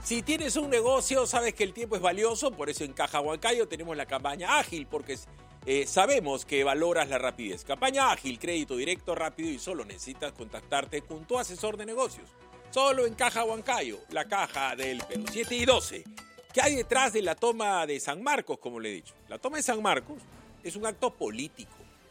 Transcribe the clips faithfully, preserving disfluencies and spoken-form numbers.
Si tienes un negocio, sabes que el tiempo es valioso, por eso en Caja Huancayo tenemos la campaña ágil, porque eh, sabemos que valoras la rapidez. Campaña ágil, crédito directo, rápido y solo necesitas contactarte con tu asesor de negocios. Solo en Caja Huancayo, la caja del Perú. siete y doce. ¿Qué hay detrás de la toma de San Marcos, como le he dicho? La toma de San Marcos es un acto político.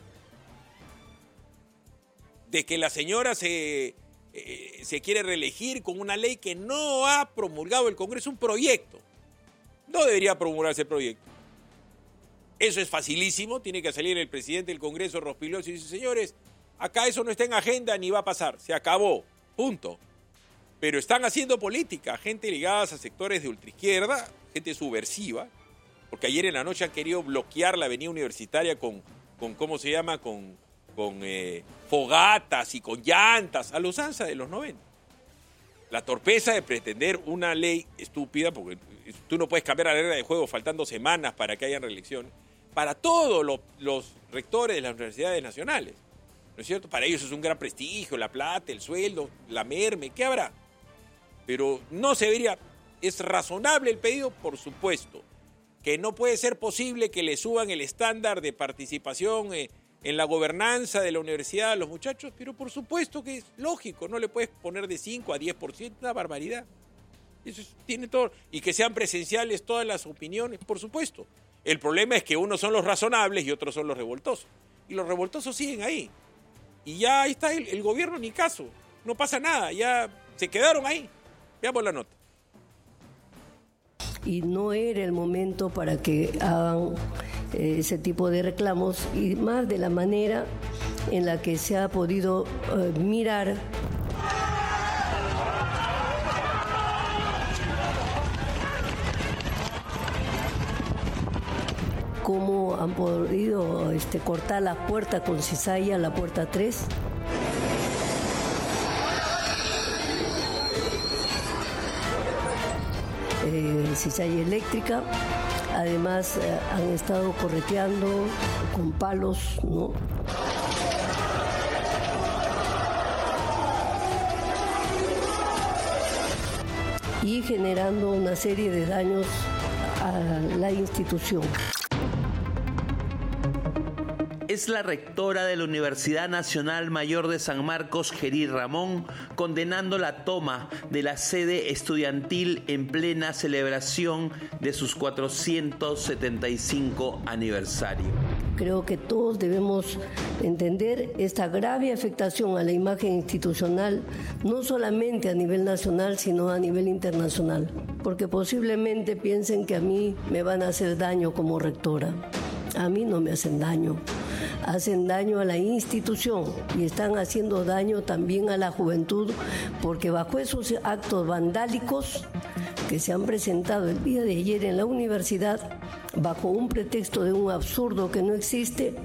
De que la señora se... Eh, se quiere reelegir con una ley que no ha promulgado el Congreso, un proyecto. No debería promulgarse el proyecto. Eso es facilísimo, tiene que salir el presidente del Congreso, Rospigliosi, y dice, señores, acá eso no está en agenda ni va a pasar, se acabó, punto. Pero están haciendo política, gente ligada a sectores de ultraizquierda, gente subversiva, porque ayer en la noche han querido bloquear la avenida universitaria con, con ¿cómo se llama?, con... con eh, fogatas y con llantas, a la usanza de los noventa. La torpeza de pretender una ley estúpida, porque tú no puedes cambiar la regla de juego faltando semanas para que haya reelección, para todos los, los rectores de las universidades nacionales, ¿no es cierto? Para ellos es un gran prestigio, la plata, el sueldo, la merme, ¿qué habrá? Pero no se debería, es razonable el pedido, por supuesto, que no puede ser posible que le suban el estándar de participación eh, en la gobernanza de la universidad a los muchachos, pero por supuesto que es lógico, no le puedes poner de cinco a diez por ciento, una barbaridad. Eso es, tiene todo, y que sean presenciales todas las opiniones, por supuesto. El problema es que unos son los razonables y otros son los revoltosos. Y los revoltosos siguen ahí. Y ya ahí está el, el gobierno, ni caso, no pasa nada, ya se quedaron ahí. Veamos la nota. Y no era el momento para que hagan ese tipo de reclamos, y más de la manera en la que se ha podido eh, mirar cómo han podido este, cortar la puerta con cizalla, la puerta tres. Eh, cizalla eléctrica. Además, eh, han estado correteando con palos, ¿no? Y generando una serie de daños a la institución. Es la rectora de la Universidad Nacional Mayor de San Marcos, Gerí Ramón, condenando la toma de la sede estudiantil en plena celebración de sus cuatrocientos setenta y cinco aniversario. Creo que todos debemos entender esta grave afectación a la imagen institucional, no solamente a nivel nacional, sino a nivel internacional, porque posiblemente piensen que a mí me van a hacer daño como rectora. A mí no me hacen daño. Hacen daño a la institución y están haciendo daño también a la juventud, porque bajo esos actos vandálicos que se han presentado el día de ayer en la universidad, bajo un pretexto de un absurdo que no existe,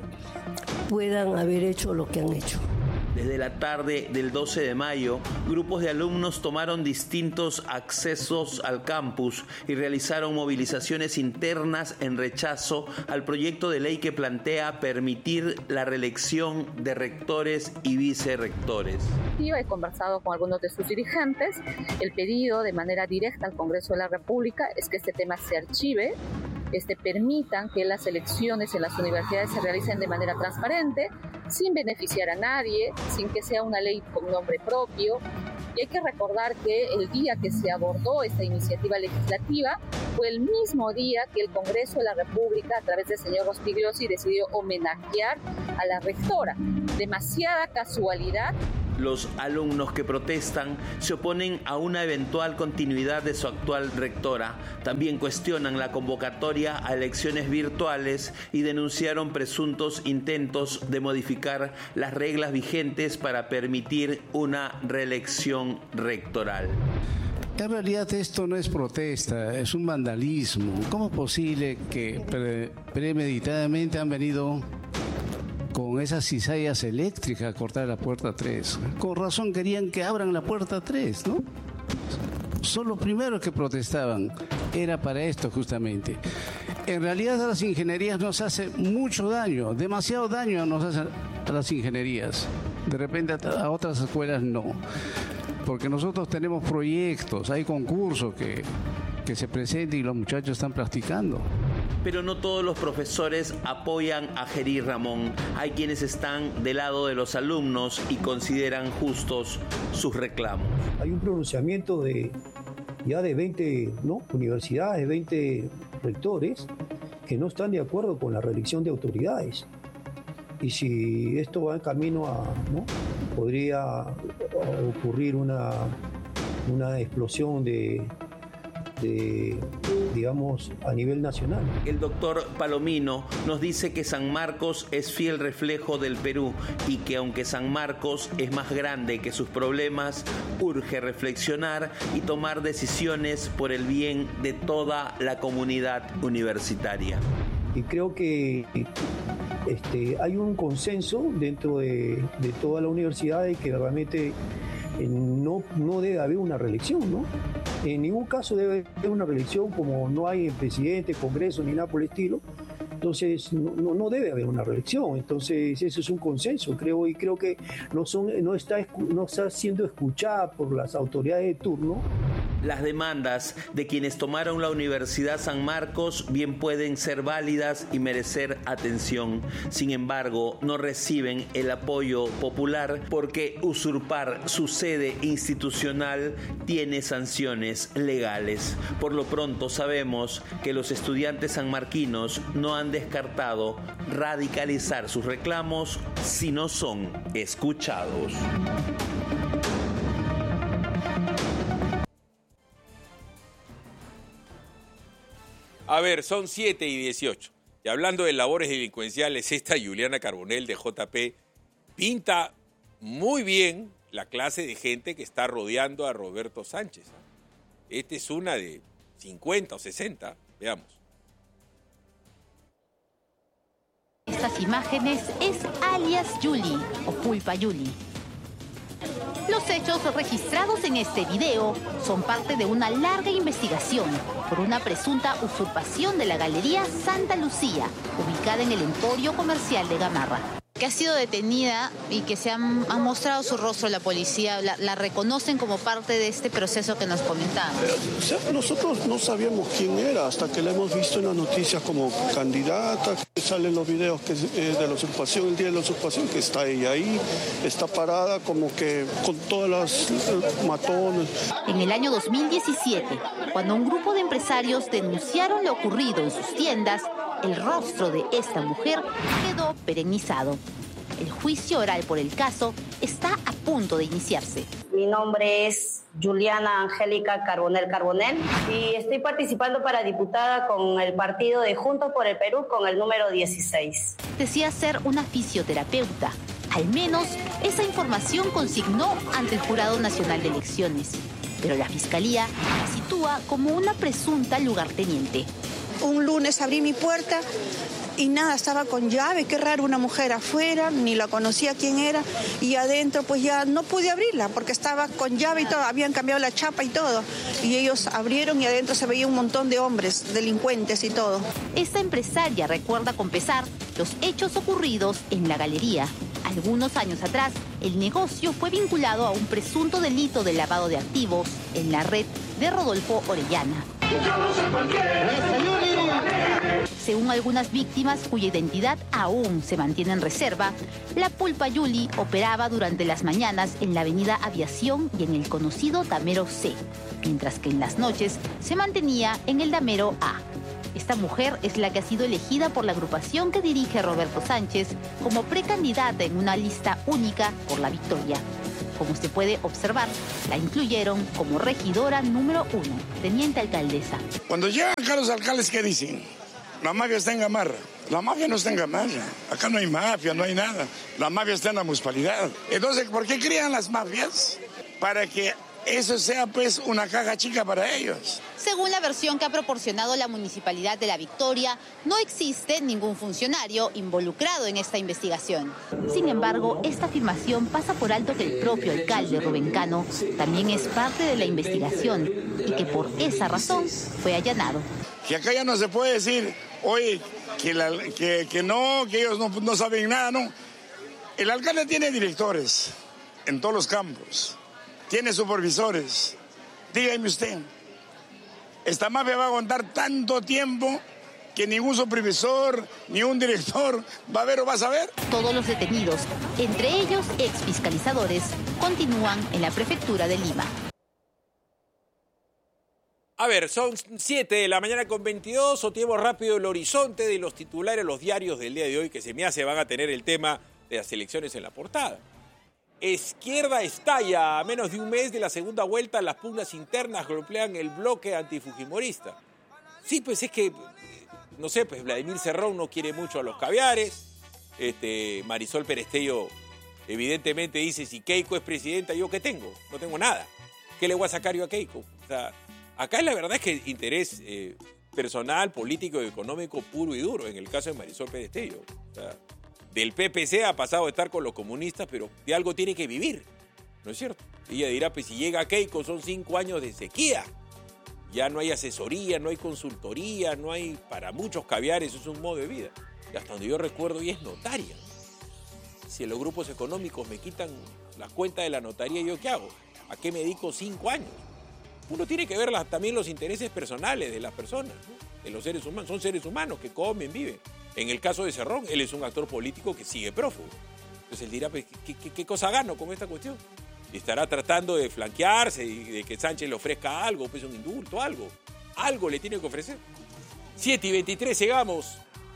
puedan haber hecho lo que han hecho. Desde la tarde del doce de mayo, grupos de alumnos tomaron distintos accesos al campus y realizaron movilizaciones internas en rechazo al proyecto de ley que plantea permitir la reelección de rectores y vicerrectores. He conversado con algunos de sus dirigentes. El pedido de manera directa al Congreso de la República es que este tema se archive, este, permitan que las elecciones en las universidades se realicen de manera transparente, sin beneficiar a nadie, sin que sea una ley con nombre propio. Y hay que recordar que el día que se abordó esta iniciativa legislativa fue el mismo día que el Congreso de la República, a través del señor Rospigliosi, decidió homenajear a la rectora. Demasiada casualidad. Los alumnos que protestan se oponen a una eventual continuidad de su actual rectora. También cuestionan la convocatoria a elecciones virtuales y denunciaron presuntos intentos de modificar las reglas vigentes para permitir una reelección rectoral. En realidad esto no es protesta, es un vandalismo. ¿Cómo es posible que pre- premeditadamente han venido con esas cizallas eléctricas a cortar la puerta tres? Con razón querían que abran la puerta tres, ¿no? Son los primeros que protestaban. Era para esto justamente. En realidad a las ingenierías nos hace mucho daño, demasiado daño nos hacen a las ingenierías. De repente a otras escuelas no. porque nosotros tenemos proyectos, hay concursos que, que se presenten y los muchachos están practicando. Pero no todos los profesores apoyan a Gerí Ramón. Hay quienes están del lado de los alumnos y consideran justos sus reclamos. Hay un pronunciamiento de ya de veinte ¿no? universidades, veinte rectores que no están de acuerdo con la reelección de autoridades. Y si esto va en camino a, ¿no? podría ocurrir una, una explosión de, de, digamos, a nivel nacional. El doctor Palomino nos dice que San Marcos es fiel reflejo del Perú y que aunque San Marcos es más grande que sus problemas, urge reflexionar y tomar decisiones por el bien de toda la comunidad universitaria. Y creo que este, hay un consenso dentro de, de toda la universidad de que realmente eh, no, no debe haber una reelección, ¿no? En ningún caso debe haber una reelección, como no hay presidente, congreso ni nada por el estilo. Entonces no, no, no debe haber una reelección. Entonces eso es un consenso, creo, y creo que no, son, no, está, no está siendo escuchada por las autoridades de turno. Las demandas de quienes tomaron la Universidad San Marcos bien pueden ser válidas y merecer atención. Sin embargo, no reciben el apoyo popular porque usurpar su sede institucional tiene sanciones legales. Por lo pronto sabemos que los estudiantes sanmarquinos no han descartado radicalizar sus reclamos si no son escuchados. A ver, son siete y dieciocho. Y hablando de labores delincuenciales, esta Juliana Carbonell de J P pinta muy bien la clase de gente que está rodeando a Roberto Sánchez. Esta es una de cincuenta o sesenta, veamos. Estas imágenes es alias Yuli o Pulpa Yuli. Los hechos registrados en este video son parte de una larga investigación por una presunta usurpación de la Galería Santa Lucía, ubicada en el Emporio Comercial de Gamarra. Que ha sido detenida y que se ha, ha mostrado su rostro la policía, la, la reconocen como parte de este proceso que nos comentaban. O sea, nosotros no sabíamos quién era hasta que la hemos visto en las noticias como candidata. Salen los videos que, eh, de la usurpación, el día de la usurpación, que está ella ahí, está parada como que con todas las eh, matones. En el año dos mil diecisiete, cuando un grupo de empresarios denunciaron lo ocurrido en sus tiendas, el rostro de esta mujer quedó perennizado. El juicio oral por el caso está a punto de iniciarse. Mi nombre es Juliana Angélica Carbonell Carbonell y estoy participando para diputada con el partido de Juntos por el Perú con el número dieciséis. Decía ser una fisioterapeuta. Al menos esa información consignó ante el Jurado Nacional de Elecciones. Pero la Fiscalía la sitúa como una presunta lugarteniente. Un lunes abrí mi puerta y nada, estaba con llave, qué raro, una mujer afuera, ni la conocía quién era, y adentro pues ya no pude abrirla porque estaba con llave y todo, habían cambiado la chapa y todo, y ellos abrieron y adentro se veía un montón de hombres, delincuentes y todo. Esta empresaria recuerda con pesar los hechos ocurridos en la galería. Algunos años atrás, el negocio fue vinculado a un presunto delito de lavado de activos en la red de Rodolfo Orellana. Según algunas víctimas cuya identidad aún se mantiene en reserva, la Pulpa Yuli operaba durante las mañanas en la avenida Aviación y en el conocido Damero C, mientras que en las noches se mantenía en el Damero A. Esta mujer es la que ha sido elegida por la agrupación que dirige Roberto Sánchez como precandidata en una lista única por la victoria. Como se puede observar, la incluyeron como regidora número uno, teniente alcaldesa. Cuando llegan acá los alcaldes, ¿qué dicen? La mafia está en Gamarra. La mafia no está en Gamarra. Acá no hay mafia, no hay nada. La mafia está en la municipalidad. Entonces, ¿por qué crean las mafias? Para que eso sea pues una caja chica para ellos. Según la versión que ha proporcionado la Municipalidad de La Victoria, no existe ningún funcionario involucrado en esta investigación. Sin embargo, esta afirmación pasa por alto que el propio alcalde Rubén Cano también es parte de la investigación y que por esa razón fue allanado. Que acá ya no se puede decir, oye, que, la, que, que no, que ellos no, no saben nada, no. El alcalde tiene directores en todos los campos. tiene supervisores. Dígame usted, esta mafia va a aguantar tanto tiempo que ningún supervisor, ni un director va a ver o va a saber. Todos los detenidos, entre ellos exfiscalizadores, continúan en la prefectura de Lima. A ver, son siete de la mañana con veintidós, soteemos rápido el horizonte de los titulares, los diarios del día de hoy, que se me hace van a tener el tema de las elecciones en la portada. Izquierda estalla. A menos de un mes de la segunda vuelta, las pugnas internas golpean el bloque antifujimorista. Sí, pues es que, no sé, pues Vladimir Cerrón no quiere mucho a los caviares. Este, Marisol Perestello evidentemente dice, si Keiko es presidenta, ¿yo qué tengo? No tengo nada. ¿Qué le voy a sacar yo a Keiko? O sea, acá la verdad es que interés eh, personal, político y económico puro y duro, en el caso de Marisol Perestello. O sea, del P P C ha pasado a estar con los comunistas, pero de algo tiene que vivir, ¿no es cierto? Ella dirá, pues si llega Keiko son cinco años de sequía. Ya no hay asesoría, no hay consultoría, no hay, para muchos caviares, eso es un modo de vida. Y hasta donde yo recuerdo, ella es notaria. Si los grupos económicos me quitan la cuenta de la notaría, ¿yo qué hago? ¿A qué me dedico cinco años? Uno tiene que ver las, también los intereses personales de las personas, ¿no? De los seres humanos. Son seres humanos que comen, viven. En el caso de Cerrón, él es un actor político que sigue prófugo. Entonces él dirá, pues, ¿qué, qué, qué cosa gano con esta cuestión? Y estará tratando de flanquearse y de que Sánchez le ofrezca algo, pues un indulto, algo. Algo le tiene que ofrecer. siete y veintitrés, llegamos.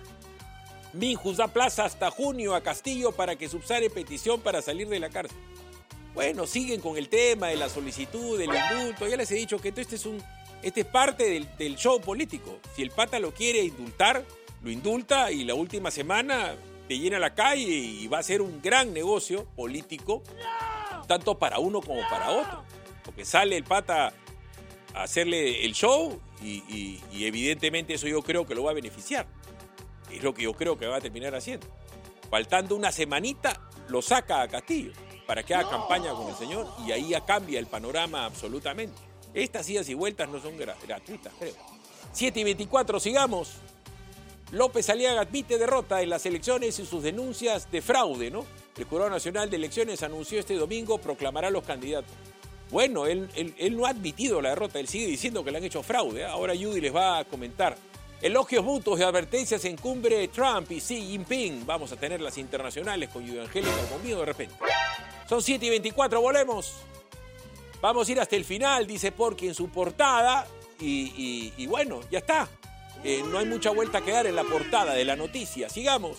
Minjus da plaza hasta junio a Castillo para que subsane petición para salir de la cárcel. Bueno, siguen con el tema de la solicitud, del indulto. Ya les he dicho que esto, este es un, este es parte del, del show político. Si el pata lo quiere indultar, lo indulta y la última semana te llena la calle y va a ser un gran negocio político, tanto para uno como para otro. Porque sale el pata a hacerle el show y, y, y evidentemente eso yo creo que lo va a beneficiar. Es lo que yo creo que va a terminar haciendo. Faltando una semanita, lo saca a Castillo para que haga campaña con el señor y ahí ya cambia el panorama absolutamente. Estas idas y vueltas no son gra- gratuitas, creo. siete y veinticuatro, sigamos. López Aliaga admite derrota en las elecciones y sus denuncias de fraude, ¿no? El Jurado Nacional de Elecciones anunció este domingo proclamará a los candidatos. Bueno, él, él, él no ha admitido la derrota, él sigue diciendo que le han hecho fraude, ¿eh? Ahora Judy les va a comentar. Elogios mutuos y advertencias en cumbre Trump y Xi Jinping. Vamos a tener las internacionales con Judy Angélica conmigo de repente. Son siete y veinticuatro, volvemos. Vamos a ir hasta el final, dice Porky en su portada. Y, y, y bueno, ya está. Eh, no hay mucha vuelta que dar en la portada de la noticia. Sigamos.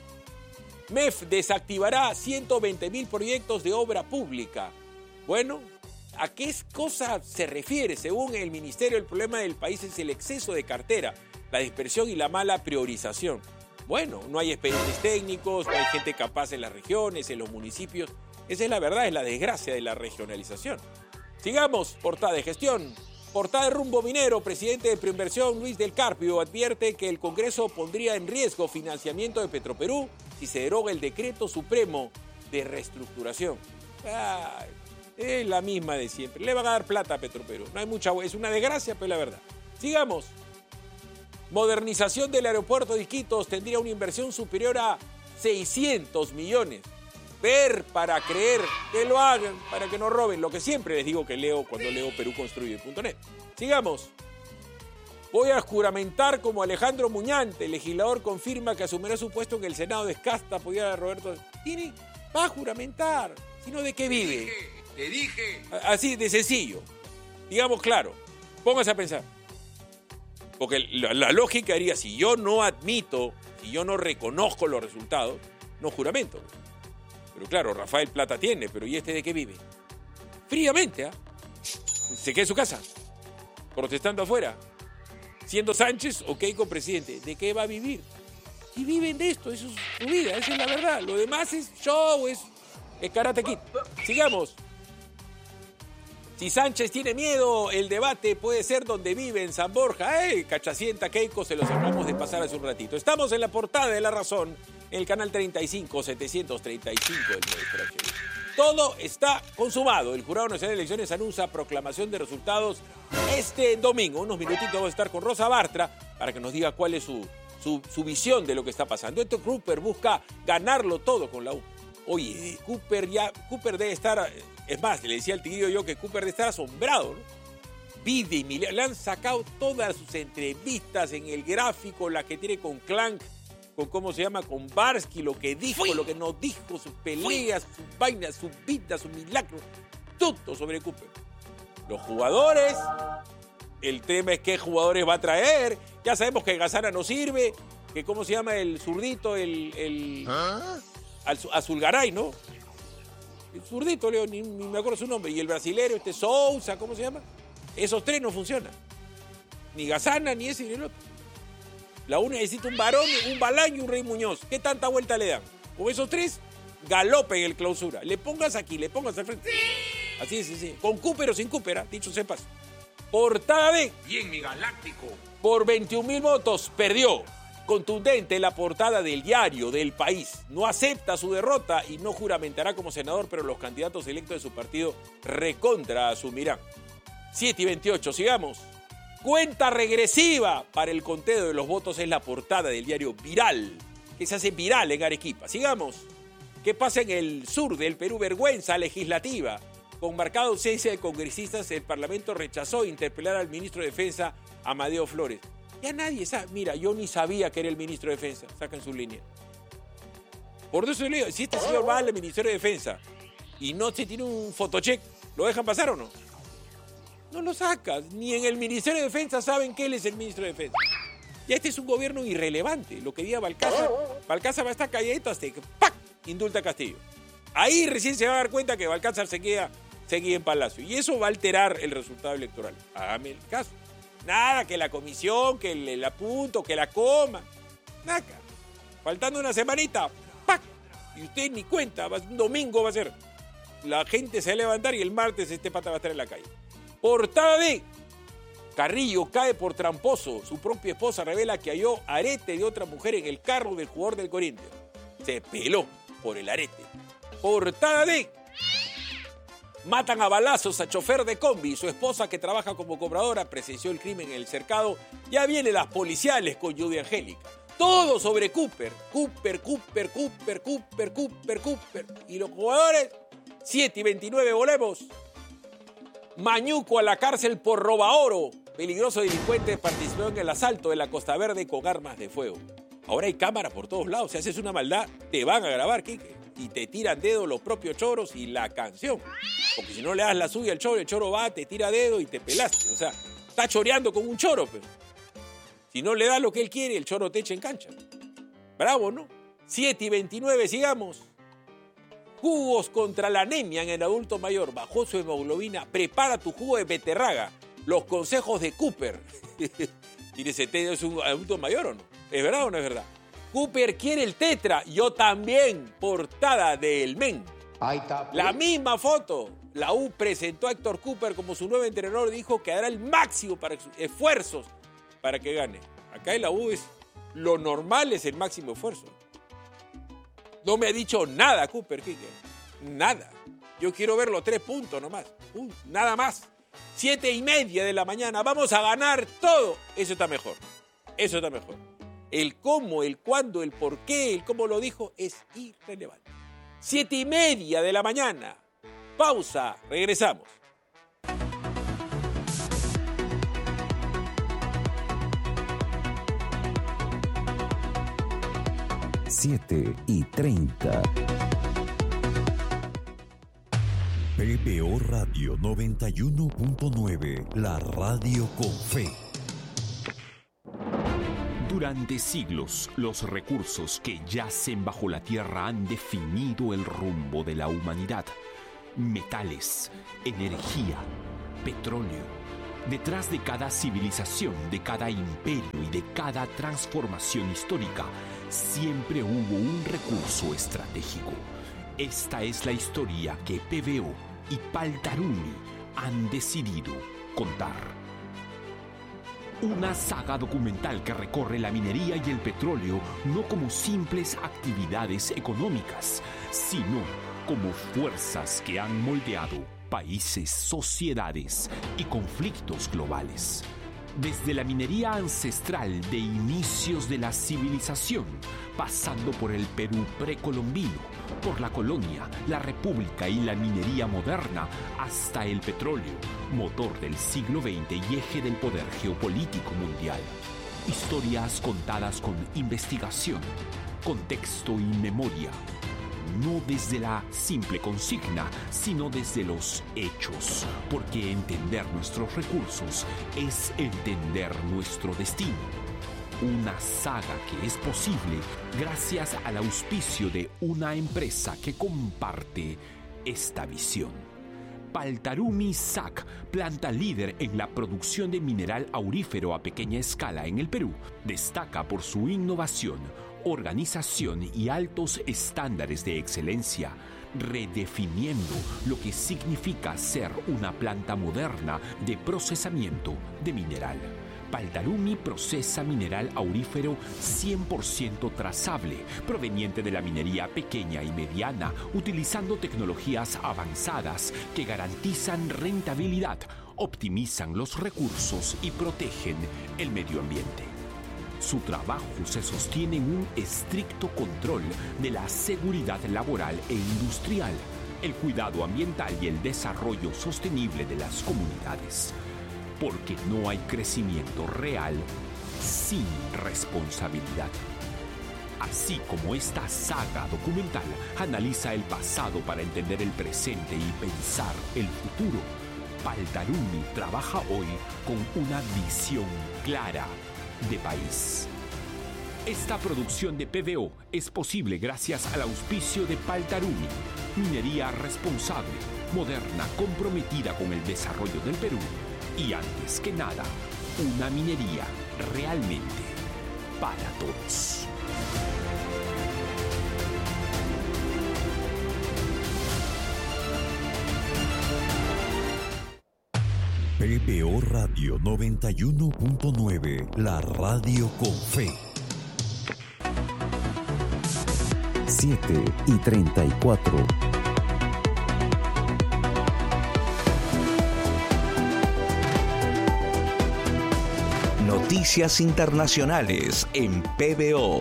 M E F desactivará ciento veinte mil proyectos de obra pública. Bueno, ¿a qué cosa se refiere? Según el Ministerio, el problema del país es el exceso de cartera, la dispersión y la mala priorización. Bueno, no hay expedientes técnicos, no hay gente capaz en las regiones, en los municipios. Esa es la verdad, es la desgracia de la regionalización. Sigamos, portada de gestión. Portada de Rumbo Minero, presidente de Preinversión Luis del Carpio advierte que el Congreso pondría en riesgo financiamiento de Petroperú si se deroga el decreto supremo de reestructuración. Ay, es la misma de siempre. Le van a dar plata a Petroperú. No hay mucha, es una desgracia, pero es la verdad. Sigamos. Modernización del aeropuerto de Iquitos tendría una inversión superior a seiscientos millones. Ver para creer, que lo hagan, para que no roben. Lo que siempre les digo que leo cuando leo perú construye punto net. Sigamos. Voy a juramentar como Alejandro Muñante. El legislador confirma que asumirá su puesto en el Senado de Escasta. Apoyar a Roberto. Tiene, va a juramentar. Sino de qué vive. Te dije. Así de sencillo. Digamos claro. Póngase a pensar. Porque la, la lógica haría, si yo no admito, si yo no reconozco los resultados, no juramento. Pero claro, Rafael plata tiene, pero ¿y este de qué vive? Fríamente, ¿ah? ¿eh? Se queda en su casa, protestando afuera. Siendo Sánchez o Keiko presidente, ¿de qué va a vivir? Y viven de esto, eso es su vida, esa es la verdad. Lo demás es show, es, es Karate Kid. Sigamos. Si Sánchez tiene miedo, el debate puede ser donde vive, en San Borja. ¡Eh! Cachacienta Keiko, se los acabamos de pasar hace un ratito. Estamos en la portada de La Razón, en el canal treinta y cinco, setecientos treinta y cinco del nuestro H D. Todo está consumado. El Jurado Nacional de Elecciones anuncia proclamación de resultados este domingo. Unos minutitos vamos a estar con Rosa Bartra para que nos diga cuál es su, su, su visión de lo que está pasando. Esto Cooper busca ganarlo todo con la U. Oye, Cooper ya Cooper debe estar Es más, le decía al tigrillo yo que Cooper debe estar asombrado, ¿no? Vide y Milei, le han sacado todas sus entrevistas en el gráfico, las que tiene con Clank, con cómo se llama, con Barsky, lo que dijo, Fui. lo que no dijo, sus peleas, Fui. sus vainas, sus vidas, sus milagros, todo sobre Cooper. Los jugadores, el tema es qué jugadores va a traer. Ya sabemos que Gazana no sirve, que cómo se llama el zurdito, el, el ¿Ah? Azulgaray, ¿no? El zurdito, Leo, ni, ni me acuerdo su nombre. Y el brasilero, este Sousa, ¿cómo se llama? Esos tres no funcionan. Ni Gazana, ni ese, ni el otro. La una necesita un Varón, un Balán y un Rey Muñoz. ¿Qué tanta vuelta le dan? Con esos tres, galope en el Clausura. Le pongas aquí, le pongas al frente. ¡Sí! Así es, sí. Con Cooper o sin Cooper, ¿eh? Dicho sepas. Portada de... Bien, mi galáctico. Por veintiún mil votos, perdió. Contundente la portada del diario del País. No acepta su derrota y no juramentará como senador, pero los candidatos electos de su partido recontra asumirán. siete y veintiocho, sigamos. Cuenta regresiva para el conteo de los votos es la portada del diario Viral, que se hace viral en Arequipa. Sigamos. ¿Qué pasa en el sur del Perú? Vergüenza legislativa. Con marcada ausencia de congresistas, el Parlamento rechazó interpelar al ministro de Defensa, Amadeo Flores. Ya nadie sabe. Mira, yo ni sabía que era el ministro de Defensa. Sacan su línea. Por eso le digo, si este señor va al Ministerio de Defensa y no se tiene un fotocheck, ¿lo dejan pasar o no? No lo sacas. Ni en el Ministerio de Defensa saben que él es el ministro de Defensa. Ya este es un gobierno irrelevante. Lo que diga Balcázar. Balcázar va a estar calladito hasta que ¡pac! Indulta a Castillo. Ahí recién se va a dar cuenta que Balcázar se queda, se queda en Palacio. Y eso va a alterar el resultado electoral. Hágame el caso. Nada, que la comisión, que el, el apunto, que la coma. Nada. Faltando una semanita, ¡pac! Y usted ni cuenta, va, un domingo va a ser. La gente se va a levantar y el martes este pata va a estar en la calle. Portada de Carrillo cae por tramposo. Su propia esposa revela que halló arete de otra mujer en el carro del jugador del Corinthians. Se peló por el arete. Portada de matan a balazos a chofer de combi. Su esposa, que trabaja como cobradora, presenció el crimen en el cercado. Ya vienen las policiales con Judy Angélica. Todo sobre Cooper. Cooper, Cooper, Cooper, Cooper, Cooper, Cooper. Y los jugadores, siete y veintinueve, volvemos. Mañuco a la cárcel por robaoro. Peligroso delincuente participó en el asalto de la Costa Verde con armas de fuego. Ahora hay cámaras por todos lados. Si haces una maldad, te van a grabar, Quique. Y te tiran dedo los propios choros y la canción. Porque si no le das la suya al choro, el choro va, te tira dedo y te pelaste. O sea, está choreando con un choro, pero si no le das lo que él quiere, el choro te echa en cancha. Bravo, ¿no? siete y veintinueve, sigamos. Jugos contra la anemia en el adulto mayor. Bajó su hemoglobina. Prepara tu jugo de beterraga. Los consejos de Cooper. ¿Tiene setenta es un adulto mayor o no? ¿Es verdad o no es verdad? Cooper quiere el tetra. Yo también. Portada del Men. Ahí está. La misma foto. La U presentó a Héctor Cooper como su nuevo entrenador. Dijo que hará el máximo para sus esfuerzos para que gane. Acá en la U es lo normal, es el máximo esfuerzo. No me ha dicho nada Cooper, Quique. Nada. Yo quiero ver los tres puntos nomás. Uh, nada más. Siete y media de la mañana. Vamos a ganar todo. Eso está mejor. Eso está mejor. El cómo, el cuándo, el por qué, el cómo lo dijo es irrelevante. Siete y media de la mañana. Pausa. Regresamos. siete y treinta. P B O Radio noventa y uno punto nueve, la radio con fe. Durante siglos, los recursos que yacen bajo la tierra han definido el rumbo de la humanidad. Metales, energía, petróleo. Detrás de cada civilización, de cada imperio y de cada transformación histórica, siempre hubo un recurso estratégico. Esta es la historia que P B O y Paltaruni han decidido contar. Una saga documental que recorre la minería y el petróleo no como simples actividades económicas, sino como fuerzas que han moldeado países, sociedades y conflictos globales. Desde la minería ancestral de inicios de la civilización, pasando por el Perú precolombino, por la colonia, la república y la minería moderna, hasta el petróleo, motor del siglo veinte y eje del poder geopolítico mundial. Historias contadas con investigación, contexto y memoria. No desde la simple consigna, sino desde los hechos, porque entender nuestros recursos es entender nuestro destino. Una saga que es posible gracias al auspicio de una empresa que comparte esta visión. Paltarumi S A C, planta líder en la producción de mineral aurífero a pequeña escala en el Perú, destaca por su innovación, organización y altos estándares de excelencia, redefiniendo lo que significa ser una planta moderna de procesamiento de mineral. Paltarumi procesa mineral aurífero cien por ciento trazable, proveniente de la minería pequeña y mediana, utilizando tecnologías avanzadas que garantizan rentabilidad, optimizan los recursos y protegen el medio ambiente. Su trabajo se sostiene en un estricto control de la seguridad laboral e industrial, el cuidado ambiental y el desarrollo sostenible de las comunidades. Porque no hay crecimiento real sin responsabilidad. Así como esta saga documental analiza el pasado para entender el presente y pensar el futuro, Paltarumi trabaja hoy con una visión clara de país. Esta producción de P V O es posible gracias al auspicio de Paltarumi, minería responsable, moderna, comprometida con el desarrollo del Perú y, antes que nada, una minería realmente para todos. P B O Radio noventa y uno punto nueve, la radio con fe. siete y treinta y cuatro. Noticias internacionales en P B O.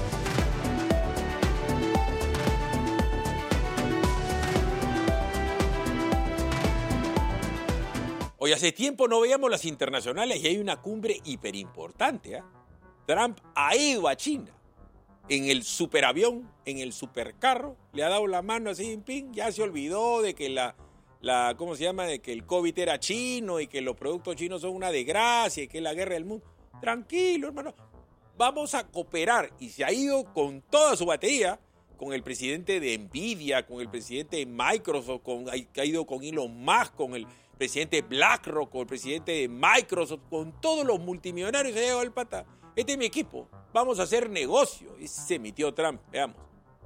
Hoy hace tiempo no veíamos las internacionales y hay una cumbre hiperimportante. ¿eh? Trump ha ido a China en el superavión, en el supercarro, le ha dado la mano a Xi Jinping, ya se olvidó de que la, la, ¿cómo se llama? De que el COVID era chino y que los productos chinos son una desgracia y que es la guerra del mundo. Tranquilo, hermano, vamos a cooperar. Y se ha ido con toda su batería, con el presidente de Nvidia, con el presidente de Microsoft, con, ha ido con Elon Musk, con el presidente de BlackRock, con el presidente de Microsoft, con todos los multimillonarios se ha llegado al pata. Este es mi equipo, vamos a hacer negocio. Y se emitió Trump, veamos.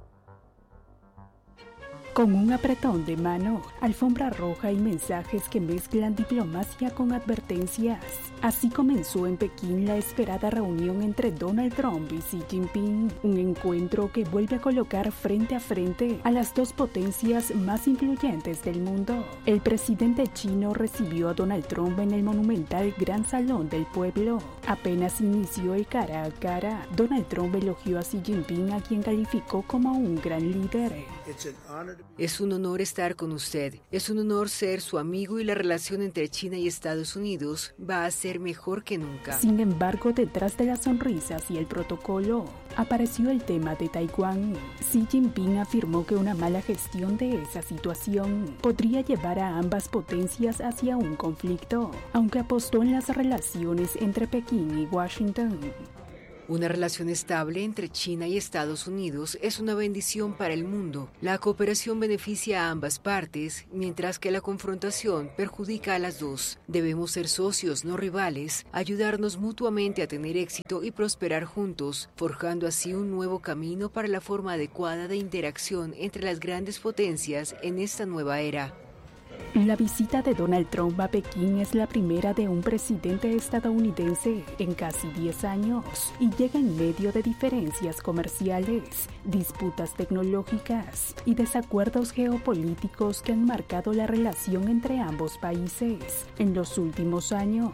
Con un apretón de mano, alfombra roja y mensajes que mezclan diplomacia con advertencias. Así comenzó en Pekín la esperada reunión entre Donald Trump y Xi Jinping, un encuentro que vuelve a colocar frente a frente a las dos potencias más influyentes del mundo. El presidente chino recibió a Donald Trump en el monumental Gran Salón del Pueblo. Apenas inició el cara a cara, Donald Trump elogió a Xi Jinping, a quien calificó como un gran líder. Es un honor estar con usted. Es un honor ser su amigo y la relación entre China y Estados Unidos va a ser mejor que nunca. Sin embargo, detrás de las sonrisas y el protocolo, apareció el tema de Taiwán. Xi Jinping afirmó que una mala gestión de esa situación podría llevar a ambas potencias hacia un conflicto, aunque apostó en las relaciones entre Pekín y Washington. Una relación estable entre China y Estados Unidos es una bendición para el mundo. La cooperación beneficia a ambas partes, mientras que la confrontación perjudica a las dos. Debemos ser socios, no rivales, ayudarnos mutuamente a tener éxito y prosperar juntos, forjando así un nuevo camino para la forma adecuada de interacción entre las grandes potencias en esta nueva era. La visita de Donald Trump a Pekín es la primera de un presidente estadounidense en casi diez años y llega en medio de diferencias comerciales, disputas tecnológicas y desacuerdos geopolíticos que han marcado la relación entre ambos países en los últimos años.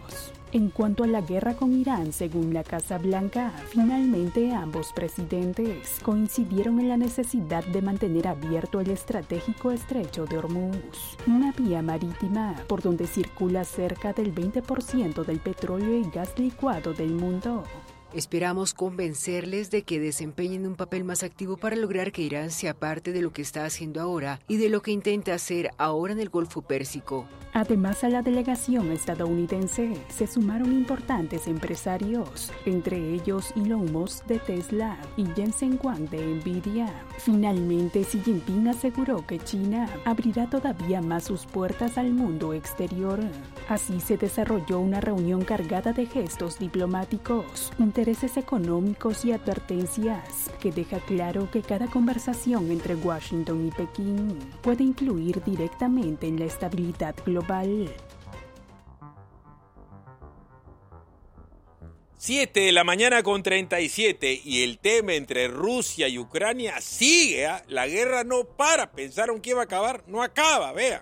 En cuanto a la guerra con Irán, según la Casa Blanca, finalmente ambos presidentes coincidieron en la necesidad de mantener abierto el estratégico estrecho de Hormuz, una vía marítima por donde circula cerca del veinte por ciento del petróleo y gas licuado del mundo. Esperamos convencerles de que desempeñen un papel más activo para lograr que Irán sea parte de lo que está haciendo ahora y de lo que intenta hacer ahora en el Golfo Pérsico. Además, a la delegación estadounidense se sumaron importantes empresarios, entre ellos Elon Musk de Tesla y Jensen Huang de Nvidia. Finalmente, Xi Jinping aseguró que China abrirá todavía más sus puertas al mundo exterior. Así se desarrolló una reunión cargada de gestos diplomáticos, intereses económicos y advertencias, que deja claro que cada conversación entre Washington y Pekín puede influir directamente en la estabilidad global. siete de la mañana con treinta y siete y el tema entre Rusia y Ucrania sigue, ¿eh? La guerra no para. Pensaron que iba a acabar, no acaba, vean.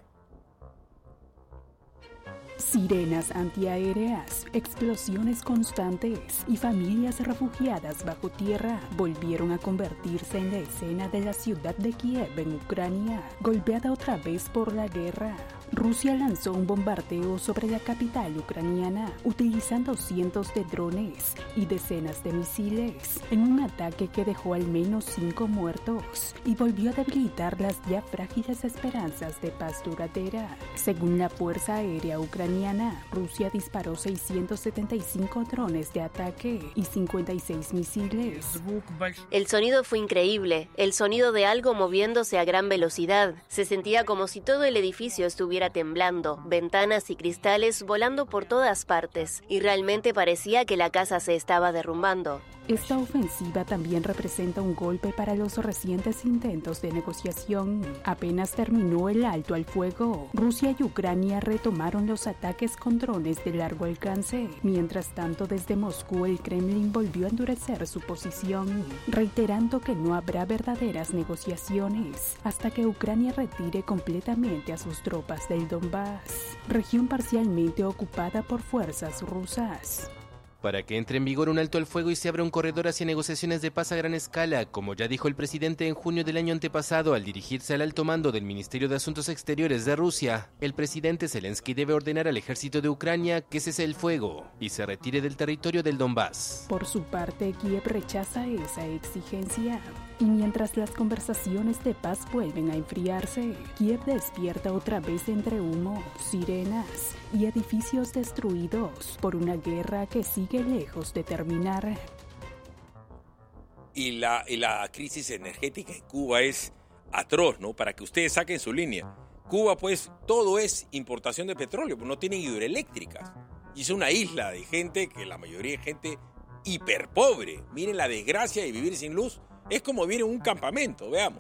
Sirenas antiaéreas, explosiones constantes y familias refugiadas bajo tierra volvieron a convertirse en la escena de la ciudad de Kiev en Ucrania, golpeada otra vez por la guerra. Rusia lanzó un bombardeo sobre la capital ucraniana utilizando cientos de drones y decenas de misiles en un ataque que dejó al menos cinco muertos y volvió a debilitar las ya frágiles esperanzas de paz duradera. Según la Fuerza Aérea Ucraniana, Rusia disparó seiscientos setenta y cinco drones de ataque y cincuenta y seis misiles. El sonido fue increíble, el sonido de algo moviéndose a gran velocidad. Se sentía como si todo el edificio estuviera temblando, ventanas y cristales volando por todas partes, y realmente parecía que la casa se estaba derrumbando. Esta ofensiva también representa un golpe para los recientes intentos de negociación. Apenas terminó el alto al fuego, Rusia y Ucrania retomaron los ataques con drones de largo alcance. Mientras tanto, desde Moscú, el Kremlin volvió a endurecer su posición, reiterando que no habrá verdaderas negociaciones hasta que Ucrania retire completamente a sus tropas del Donbass, región parcialmente ocupada por fuerzas rusas. Para que entre en vigor un alto al fuego y se abra un corredor hacia negociaciones de paz a gran escala, como ya dijo el presidente en junio del año antepasado al dirigirse al alto mando del Ministerio de Asuntos Exteriores de Rusia, el presidente Zelensky debe ordenar al ejército de Ucrania que cese el fuego y se retire del territorio del Donbass. Por su parte, Kiev rechaza esa exigencia. Y mientras las conversaciones de paz vuelven a enfriarse, Kiev despierta otra vez entre humo, sirenas y edificios destruidos por una guerra que sigue lejos de terminar. Y la, y la crisis energética en Cuba es atroz, ¿no? Para que ustedes saquen su línea. Cuba, pues, todo es importación de petróleo, pues no tienen hidroeléctricas. Y es una isla de gente, que la mayoría es gente hiperpobre. Miren la desgracia de vivir sin luz. Es como vivir en un campamento, veamos.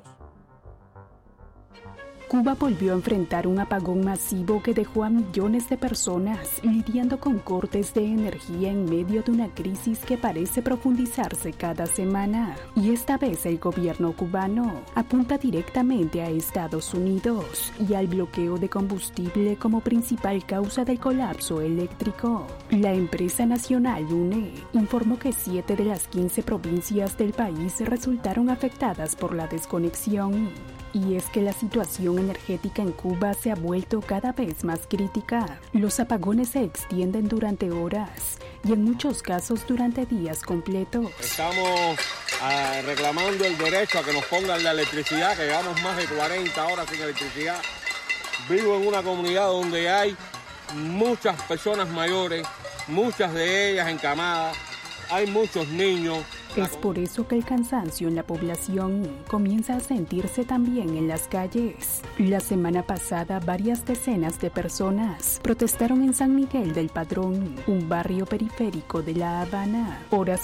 Cuba volvió a enfrentar un apagón masivo que dejó a millones de personas lidiando con cortes de energía en medio de una crisis que parece profundizarse cada semana. Y esta vez el gobierno cubano apunta directamente a Estados Unidos y al bloqueo de combustible como principal causa del colapso eléctrico. La empresa nacional U N E informó que siete de las quince provincias del país resultaron afectadas por la desconexión. Y es que la situación energética en Cuba se ha vuelto cada vez más crítica. Los apagones se extienden durante horas y en muchos casos durante días completos. Estamos uh, reclamando el derecho a que nos pongan la electricidad, que llevamos más de cuarenta horas sin electricidad. Vivo en una comunidad donde hay muchas personas mayores, muchas de ellas encamadas, hay muchos niños. Es por eso que el cansancio en la población comienza a sentirse también en las calles. La semana pasada, varias decenas de personas protestaron en San Miguel del Padrón, un barrio periférico de La Habana, horas